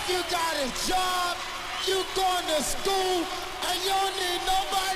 You got a job, you going to school, and you don't need nobody